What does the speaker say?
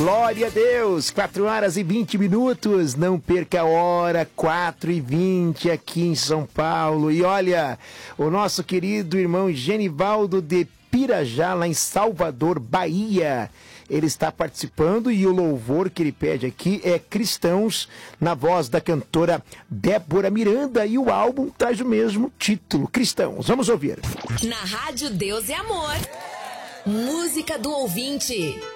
Glória a Deus, 4h20. Não perca a hora, 4h20 aqui em São Paulo. E olha, o nosso querido irmão Genivaldo de Pirajá, lá em Salvador, Bahia, ele está participando e o louvor que ele pede aqui é Cristãos, na voz da cantora Débora Miranda, e o álbum traz o mesmo título, Cristãos. Vamos ouvir. Na Rádio Deus é Amor, música do ouvinte.